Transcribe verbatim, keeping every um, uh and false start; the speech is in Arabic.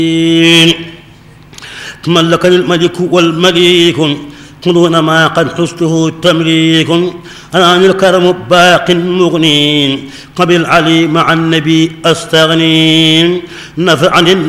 تملكني الملك والمليك دون ما قد حسته تمليك أنا عن الكرم باق مغني قبل علي مع النبي أستغني نفعني